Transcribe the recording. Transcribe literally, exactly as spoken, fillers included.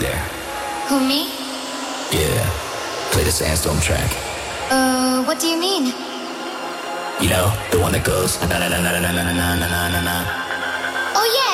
there. Who, me? Yeah, play the Sandstorm track. Uh, what do you mean? You know, the one that goes na na na na na na na na na na na. Oh, yeah!